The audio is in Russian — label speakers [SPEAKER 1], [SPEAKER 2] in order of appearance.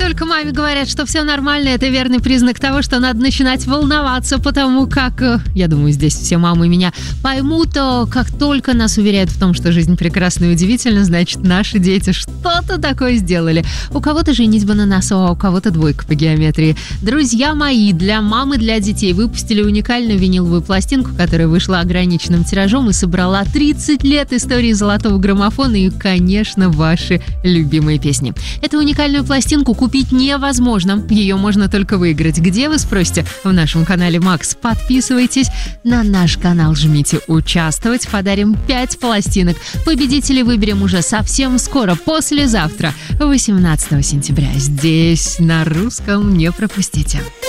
[SPEAKER 1] только маме говорят, что все нормально, это верный признак того, что надо начинать волноваться, потому как, я думаю, здесь все мамы меня поймут, как только нас уверяют в том, что жизнь прекрасна и удивительна, значит, наши дети что-то такое сделали. У кого-то женитьба на носу, а у кого-то двойка по геометрии. Друзья мои, для мам и для детей выпустили уникальную виниловую пластинку, которая вышла ограниченным тиражом и собрала 30 лет истории золотого граммофона и, конечно, ваши любимые песни. Эту уникальную пластинку купить невозможно. Ее можно только выиграть. Где, вы спросите? В нашем канале Макс. Подписывайтесь на наш канал, жмите «Участвовать». Подарим 5 пластинок. Победителей выберем уже совсем скоро, послезавтра, 18 сентября. Здесь, на русском, не пропустите.